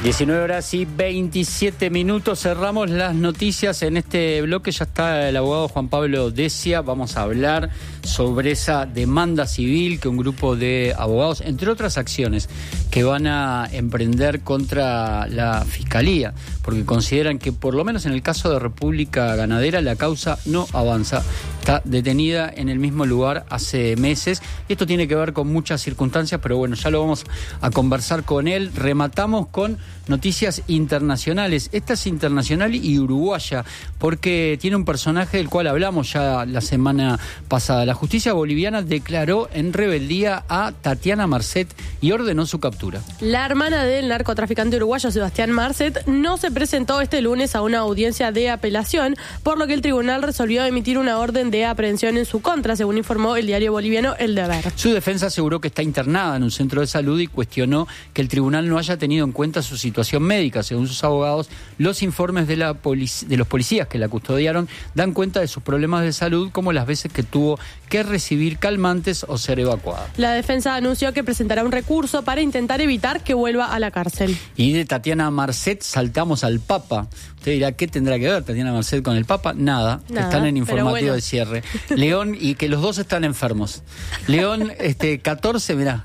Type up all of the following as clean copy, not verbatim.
19:27. Cerramos las noticias en este bloque. Ya está el abogado Juan Pablo Decia. Vamos a hablar sobre esa demanda civil que un grupo de abogados, entre otras acciones, que van a emprender contra la Fiscalía, porque consideran que, por lo menos en el caso de República Ganadera, la causa no avanza. Está detenida en el mismo lugar hace meses. Y esto tiene que ver con muchas circunstancias, pero bueno, ya lo vamos a conversar con él. Rematamos con noticias internacionales. Esta es internacional y uruguaya, porque tiene un personaje del cual hablamos ya la semana pasada. La justicia boliviana declaró en rebeldía a Tatiana Marcet y ordenó su captura. La hermana del narcotraficante uruguayo Sebastián Marcet no se presentó este lunes a una audiencia de apelación, por lo que el tribunal resolvió emitir una orden de aprehensión en su contra, según informó el diario boliviano El Deber. Su defensa aseguró que está internada en un centro de salud y cuestionó que el tribunal no haya tenido en cuenta su situación médica. Según sus abogados, los informes de los policías que la custodiaron dan cuenta de sus problemas de salud, como las veces que tuvo que recibir calmantes o ser evacuada. La defensa anunció que presentará un recurso para intentar evitar que vuelva a la cárcel. Y de Tatiana Marcet saltamos al Papa. Usted dirá, ¿qué tendrá que ver Tatiana Marcet con el Papa? Nada, están en informativo de cierre. León, y que los dos están enfermos. León 14, mirá,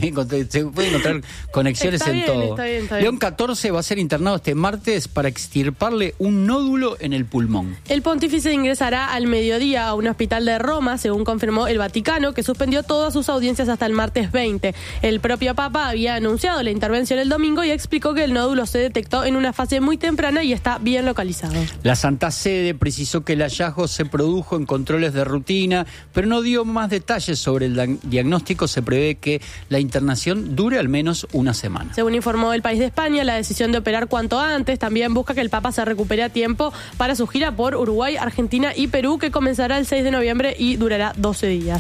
se pueden encontrar conexiones está en bien, todo. Está bien. León 14 va a ser internado este martes para extirparle un nódulo en el pulmón. El pontífice ingresará al mediodía a un hospital de Roma, según confirmó el Vaticano, que suspendió todas sus audiencias hasta el martes 20. El propio Papa había anunciado la intervención el domingo y explicó que el nódulo se detectó en una fase muy temprana y está bien localizado. La Santa Sede precisó que el hallazgo se produjo en controles de rutina, pero no dio más detalles sobre el diagnóstico. Se prevé que la internación dure al menos una semana. Según informó El País de España, la decisión de operar cuanto antes también busca que el Papa se recupere a tiempo para su gira por Uruguay, Argentina y Perú, que comenzará el 6 de noviembre y durará 12 días.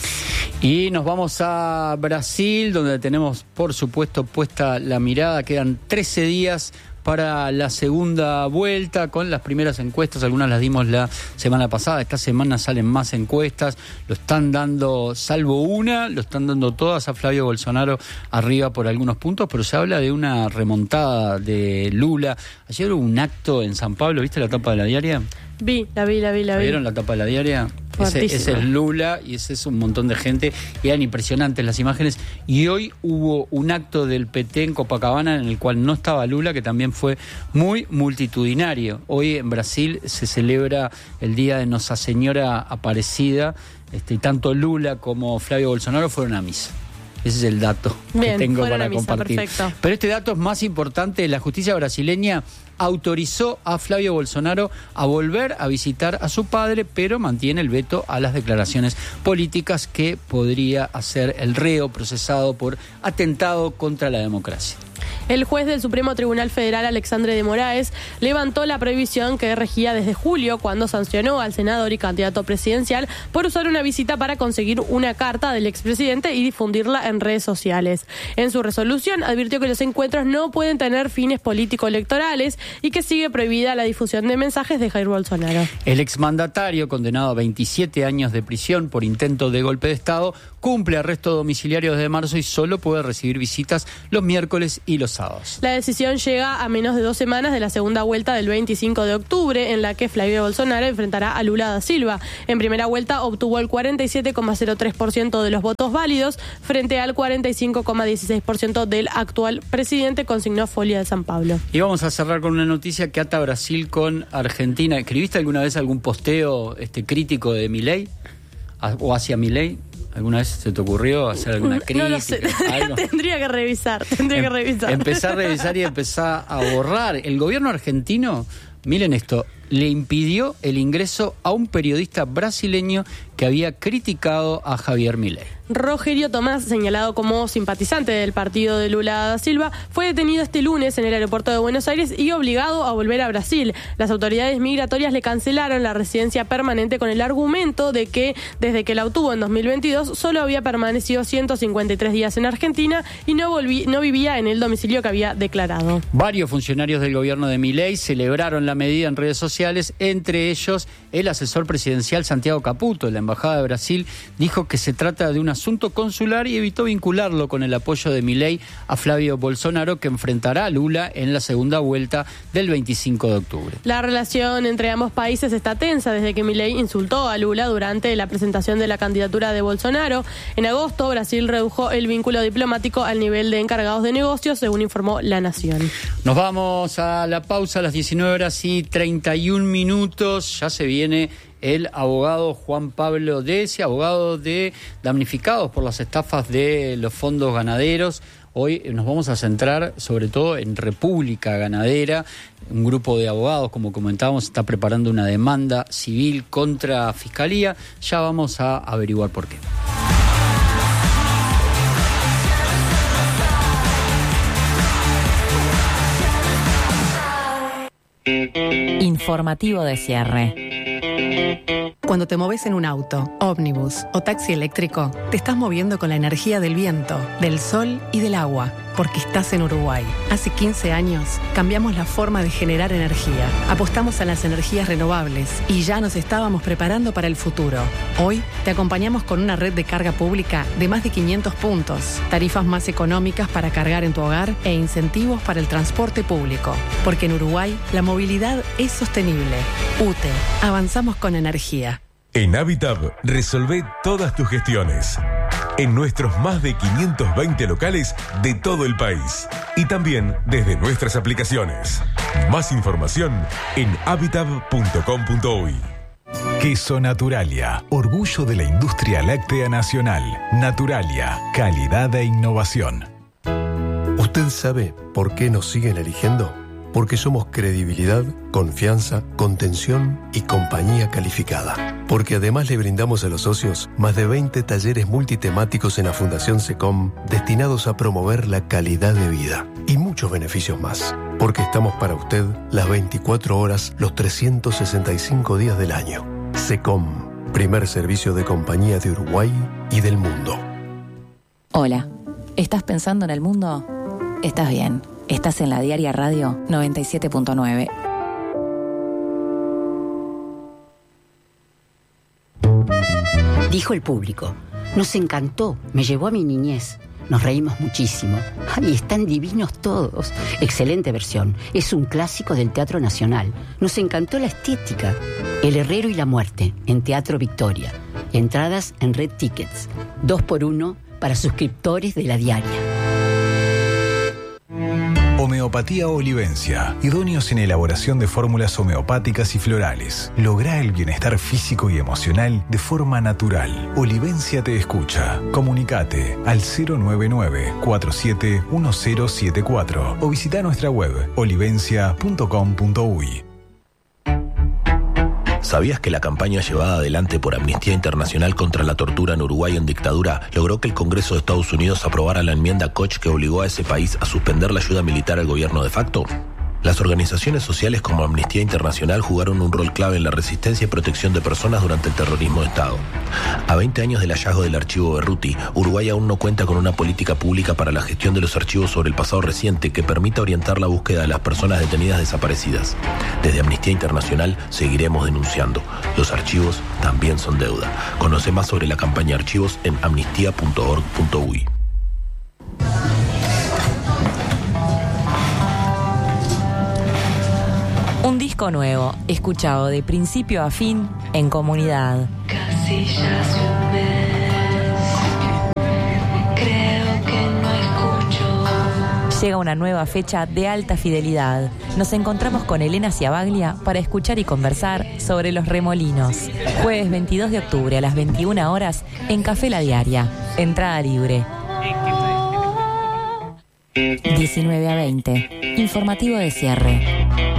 Y nos vamos a Brasil, donde tenemos, por supuesto, puesta la mirada. Quedan 13 días para la segunda vuelta, con las primeras encuestas. Algunas las dimos la semana pasada. Esta semana salen más encuestas. Lo están dando, salvo una, lo están dando todas a Flavio Bolsonaro arriba por algunos puntos, pero se habla de una remontada de Lula. Ayer hubo un acto en San Pablo. ¿Viste la tapa de la diaria? La vi. ¿Vieron la tapa de la diaria? Ese es Lula y ese es un montón de gente. Y eran impresionantes las imágenes. Y hoy hubo un acto del PT en Copacabana en el cual no estaba Lula, que también fue muy multitudinario. Hoy en Brasil se celebra el Día de Nossa Señora Aparecida, y tanto Lula como Flavio Bolsonaro fueron a misa. Ese es el dato que tengo para compartir. Perfecto. Pero este dato es más importante. La justicia brasileña autorizó a Flavio Bolsonaro a volver a visitar a su padre, pero mantiene el veto a las declaraciones políticas que podría hacer el reo procesado por atentado contra la democracia. El juez del Supremo Tribunal Federal, Alexandre de Moraes, levantó la prohibición que regía desde julio, cuando sancionó al senador y candidato presidencial por usar una visita para conseguir una carta del expresidente y difundirla en redes sociales. En su resolución advirtió que los encuentros no pueden tener fines político-electorales y que sigue prohibida la difusión de mensajes de Jair Bolsonaro. El exmandatario, condenado a 27 años de prisión por intento de golpe de Estado, cumple arresto domiciliario desde marzo y solo puede recibir visitas los miércoles y los sábados. La decisión llega a menos de 2 semanas de la segunda vuelta del 25 de octubre, en la que Flavio Bolsonaro enfrentará a Lula da Silva. En primera vuelta obtuvo el 47,03% de los votos válidos frente al 45,16% del actual presidente, consignó Folia de San Pablo. Y vamos a cerrar con una noticia que ata Brasil con Argentina. ¿Escribiste alguna vez algún posteo crítico de Milei o hacia Milei? ¿Alguna vez se te ocurrió hacer alguna crítica? No lo sé, tendría que revisar. Empezar a revisar y empezar a borrar. El gobierno argentino, miren esto, le impidió el ingreso a un periodista brasileño que había criticado a Javier Milei. Rogerio Tomás, señalado como simpatizante del partido de Lula da Silva, fue detenido este lunes en el aeropuerto de Buenos Aires y obligado a volver a Brasil. Las autoridades migratorias le cancelaron la residencia permanente con el argumento de que, desde que la obtuvo en 2022, solo había permanecido 153 días en Argentina y no vivía en el domicilio que había declarado. Varios funcionarios del gobierno de Milei celebraron la medida en redes sociales sociales, entre ellos el asesor presidencial Santiago Caputo de la Embajada de Brasil, dijo que se trata de un asunto consular y evitó vincularlo con el apoyo de Milei a Flavio Bolsonaro, que enfrentará a Lula en la segunda vuelta del 25 de octubre. La relación entre ambos países está tensa desde que Milei insultó a Lula durante la presentación de la candidatura de Bolsonaro. En agosto, Brasil redujo el vínculo diplomático al nivel de encargados de negocios, según informó La Nación. Nos vamos a la pausa a las 19:31. Ya se viene el abogado Juan Pablo Decia, abogado de damnificados por las estafas de los fondos ganaderos. Hoy nos vamos a centrar sobre todo en República Ganadera. Un grupo de abogados, como comentábamos, está preparando una demanda civil contra Fiscalía. Ya vamos a averiguar por qué. Informativo de cierre. Cuando te moves en un auto, ómnibus o taxi eléctrico, te estás moviendo con la energía del viento, del sol y del agua, porque estás en Uruguay. Hace 15 años cambiamos la forma de generar energía. Apostamos a las energías renovables y ya nos estábamos preparando para el futuro. Hoy te acompañamos con una red de carga pública de más de 500 puntos, tarifas más económicas para cargar en tu hogar e incentivos para el transporte público. Porque en Uruguay la movilidad es sostenible. UTE, avanzamos con energía. En Habitab, resolvé todas tus gestiones. En nuestros más de 520 locales de todo el país. Y también desde nuestras aplicaciones. Más información en habitab.com.uy. Queso Naturalia, orgullo de la industria láctea nacional. Naturalia, calidad e innovación. ¿Usted sabe por qué nos siguen eligiendo? Porque somos credibilidad, confianza, contención y compañía calificada. Porque además le brindamos a los socios más de 20 talleres multitemáticos en la Fundación SECOM destinados a promover la calidad de vida y muchos beneficios más. Porque estamos para usted las 24 horas, los 365 días del año. SECOM, primer servicio de compañía de Uruguay y del mundo. Hola, ¿estás pensando en el mundo? Estás bien. Estás en la Diaria Radio 97.9. Dijo el público. Nos encantó, me llevó a mi niñez. Nos reímos muchísimo. ¡Ay, están divinos todos! Excelente versión. Es un clásico del Teatro Nacional. Nos encantó la estética. El Herrero y la Muerte, en Teatro Victoria. Entradas en Red Tickets. 2x1 para suscriptores de la Diaria. Homeopatía Olivencia, idóneos en elaboración de fórmulas homeopáticas y florales. Lográ el bienestar físico y emocional de forma natural. Olivencia te escucha. Comunicate al 099-471074 o visita nuestra web olivencia.com.uy. ¿Sabías que la campaña llevada adelante por Amnistía Internacional contra la tortura en Uruguay en dictadura logró que el Congreso de Estados Unidos aprobara la enmienda Koch que obligó a ese país a suspender la ayuda militar al gobierno de facto? Las organizaciones sociales como Amnistía Internacional jugaron un rol clave en la resistencia y protección de personas durante el terrorismo de Estado. A 20 años del hallazgo del archivo Berruti, Uruguay aún no cuenta con una política pública para la gestión de los archivos sobre el pasado reciente que permita orientar la búsqueda de las personas detenidas desaparecidas. Desde Amnistía Internacional seguiremos denunciando. Los archivos también son deuda. Conoce más sobre la campaña Archivos en amnistía.org.uy. Un disco nuevo, escuchado de principio a fin en comunidad. Casi ya hace un mes, creo que no escucho. Llega una nueva fecha de alta fidelidad. Nos encontramos con Elena Ciabaglia para escuchar y conversar sobre los remolinos. Jueves 22 de octubre a las 21 horas en Café La Diaria. Entrada libre. 19 a 20. Informativo de cierre.